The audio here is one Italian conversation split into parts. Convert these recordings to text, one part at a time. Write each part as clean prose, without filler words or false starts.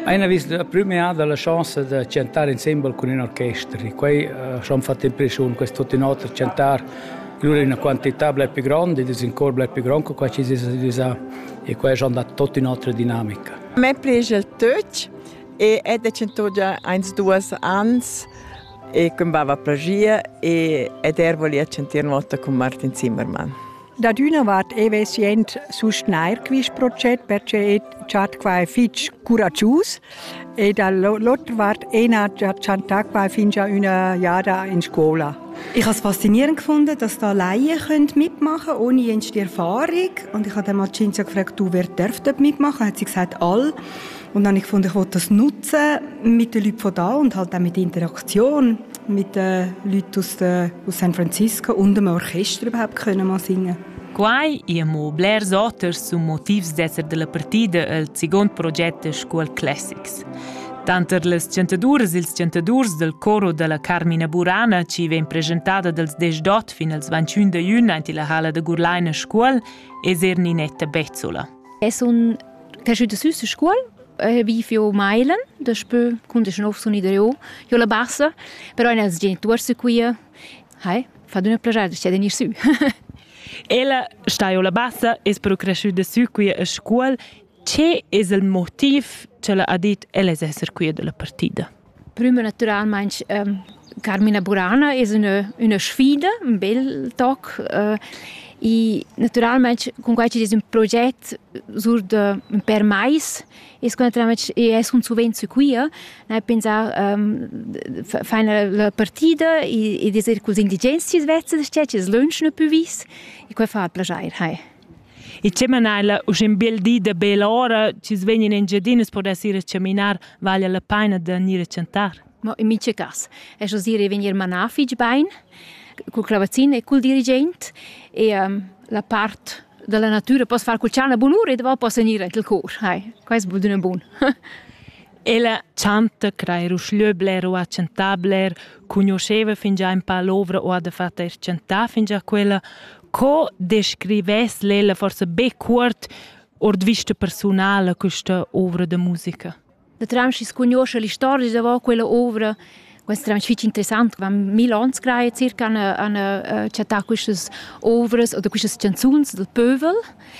Una vista la prima la chance di cantare insieme con un'orchestra. Qui ci hanno fatto impressione questo tenore cantare. Lui è una quantità più grande, il coro più grande, qua ci si sa e qui ci hanno dato tutta un'altra dinamica. A me piace il touch e è già 1-2 anni e combava pragia e volia cantare una volta con Martin Zimmermann. Da d'una vart evesient sustnair quis proget perché chat quai fitch couragius e da l'altra vart canta quai finja una jada in scuola. Ich habe es faszinierend gefunden, dass da Laien mitmachen können, ohne jegliche Erfahrung. Und ich habe dann mal Cinzia gefragt, wer darf dort mitmachen? Hat sie gesagt, alle. Und dann habe ich gefunden, ich will das nutzen mit den Leuten von da und halt auch mit der Interaktion mit den Leuten aus San Francisco und dem Orchester überhaupt können mal singen. Quai iamo blers otters su motivs d'esser della partida al second progetto School Classics. Tanter les cantadures ils cantadurs del coro della Carmina Burana ci ven presentata dels 10 fin als 21 de jun in la hala de Gurlaina School es Ninetta Bezzola. Es un cresciuta süssa School, vivio Mailen, da spö kunde schon oft unida io la bassa, però in als genitors qui fa d'una plagiare, c'è denir su. Ella sta io la bassa es però cresciuta su qui a scuola. C'è è il motivo che l'ha detto esser qui della partita? Prima naturalmente Carmina Burana è una sfida, un bel tocco e naturalmente con questo è un progetto per mais e naturalmente è un sovente qui noi pensiamo fare la partita e desire con gli indigenzi svezzi c'è lunch più vis e questo fa piacere. E c'è manella us in bel di de bella ora ci sveglien in giardino per essere camminar vale la pena de venire a cantare. Ma in mice cas è così venire manafig bain col cravazzino e col dirigente e la parte della natura posso fare col ciano buon'ora e dopo posso venire il cor. Questo è buon. Ella canta creare uslöbler o a cantabler conosceva fin già un po' l'ovra o da fatta cantare fin già quella co descrives lela forse be curt ord vista personale questa ovra de musica. Da tramci conosce la storia di quella ovra, questo è molto interessante, quando Milan crea circa una cantare queste ovre o queste canzoni del popolo.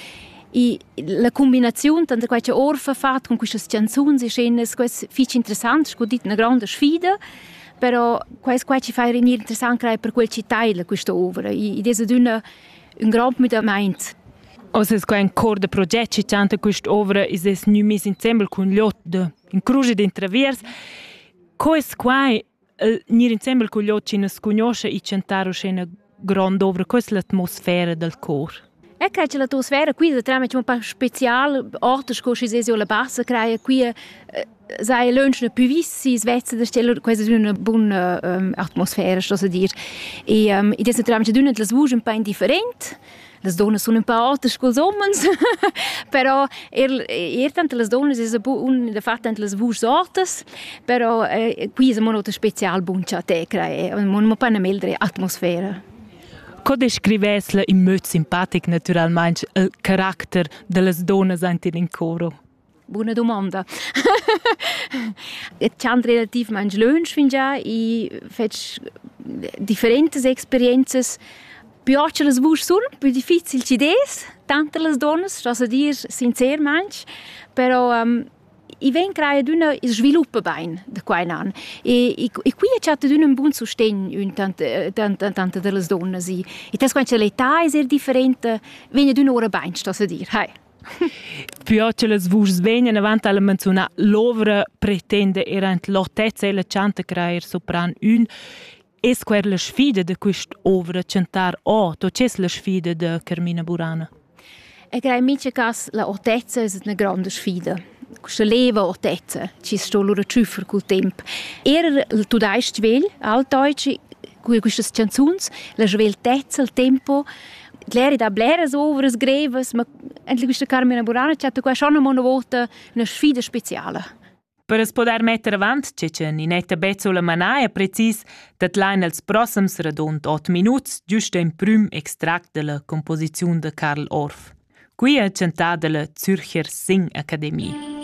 E la combinazione tra queste orfe fatte con queste canzoni è molto interessante, è una grande sfida. Però questo ci fa venire interessante per quel città questa opera ed è un gran mitamento. Os es ein cor de progetto ci canta questa opera is es nu mis insieme con gli otto in cruce di intravers. Co es quai nir insieme con gli otto ci conosce e cantare una grande opera, questa è l'atmosfera del cor. Ecco che l'atmosfera qui è un po' speciale, altri scorsi è la bassa, crea qui sai lunch più vissi Svezia da stelle questa è una buona atmosfera sto a dire e è naturalmente d'una delle voci un po' indifferente le donne sono un po' alte con gli uomini però tanto le donne è da fatto tanto le voci alte però qui è molto speciale buono te crea non può una meglio atmosfera. Co descrives in molto simpatico naturalmente il carattere delle donne in coro? Buona domanda. C'hanno relativamente lunch fin già e faccio differenti esperienze. Più le voci sono, più difficili ci des, tante le donne, sto a dire sinceramente, però i ven crea d'una sviluppa bene da qua in anno e qui c'è un buon sostegno tante delle donne e das quando l'età è differente viene d'una ora bene sto a dire più che le voci vengono avanti alla menziona l'ovra pretende era l'ottezza e la canta creare sopran un è quella sfida di questa ovra cantare tu c'è la sfida di Carmina Burana e crea mica cas la ottezza è una grande sfida questa leva ottezza ci sto loro ciuffere col tempo era il tudaisch vel altdeutsch queste canzoni la sveltezza il tempo l'era da bleras ovras greves ma anche questa Carmina Burana c'è qua schon una volta una sfida speciale. Per poter mettere avanti c'è Ninetta Bezzola Manaia precis dat lain als prossims radont 8 minuti giusto in prim extract della composizione di Karl Orff. Qui è cantata della Zürcher Sing Akademie.